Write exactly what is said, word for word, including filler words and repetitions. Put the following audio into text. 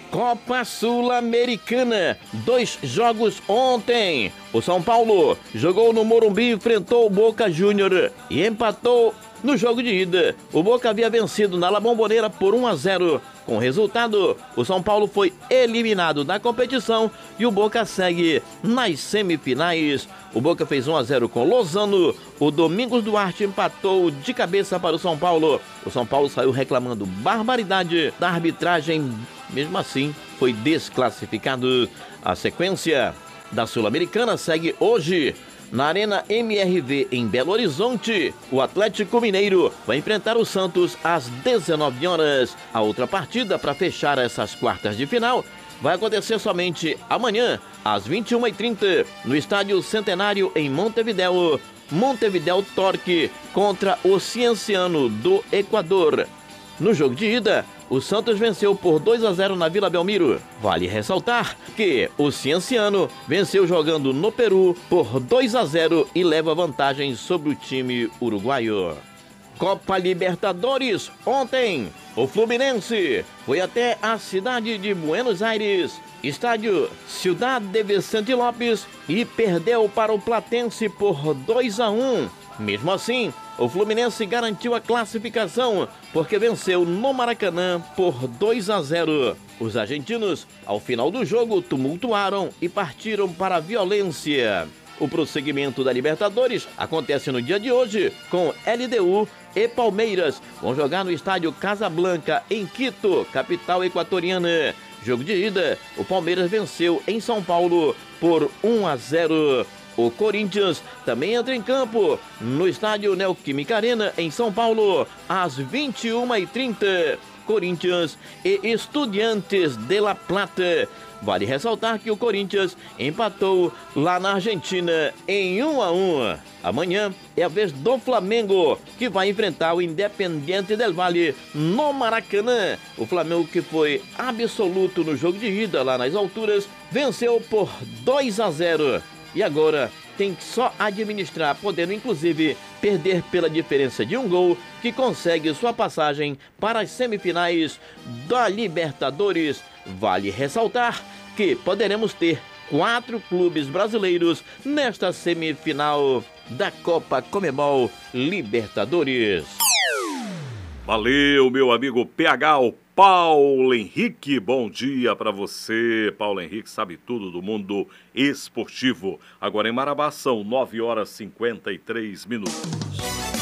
Copa Sul-Americana, dois jogos ontem. O São Paulo jogou no Morumbi, enfrentou o Boca Júnior e empatou no jogo de ida. O Boca havia vencido na La Bombonera por um a zero. Com o resultado, o São Paulo foi eliminado da competição e o Boca segue nas semifinais. O Boca fez um a zero com Lozano. O Domingos Duarte empatou de cabeça para o São Paulo. O São Paulo saiu reclamando barbaridade da arbitragem. Mesmo assim, foi desclassificado. A sequência da Sul-Americana segue hoje. Na Arena M R V em Belo Horizonte, o Atlético Mineiro vai enfrentar o Santos às dezenove horas. A outra partida para fechar essas quartas de final vai acontecer somente amanhã, às vinte e uma e trinta, no Estádio Centenário em Montevidéu. Montevidéu Torque contra o Cienciano do Equador. No jogo de ida, o Santos venceu por dois a zero na Vila Belmiro. Vale ressaltar que o Cienciano venceu jogando no Peru por dois a zero e leva vantagem sobre o time uruguaio. Copa Libertadores, ontem, o Fluminense foi até a cidade de Buenos Aires, estádio Ciudad de Vicente Lopes, e perdeu para o Platense por dois a um. Mesmo assim, o Fluminense garantiu a classificação porque venceu no Maracanã por dois a zero. Os argentinos, ao final do jogo, tumultuaram e partiram para a violência. O prosseguimento da Libertadores acontece no dia de hoje, com L D U e Palmeiras. Vão jogar no estádio Casablanca, em Quito, capital equatoriana. Jogo de ida, o Palmeiras venceu em São Paulo por um a zero. O Corinthians também entra em campo no estádio Neoquímica Arena, em São Paulo, às vinte e uma e trinta. Corinthians e Estudiantes de La Plata. Vale ressaltar que o Corinthians empatou lá na Argentina em um a um. Amanhã é a vez do Flamengo, que vai enfrentar o Independiente del Valle no Maracanã. O Flamengo, que foi absoluto no jogo de ida lá nas alturas, venceu por dois a zero. E agora tem que só administrar, podendo inclusive perder pela diferença de um gol, que consegue sua passagem para as semifinais da Libertadores. Vale ressaltar que poderemos ter quatro clubes brasileiros nesta semifinal da Copa Conmebol Libertadores. Valeu, meu amigo P H, o Paulo Henrique. Bom dia para você. Paulo Henrique sabe tudo do mundo esportivo. Agora em Marabá são nove horas e cinquenta e três minutos.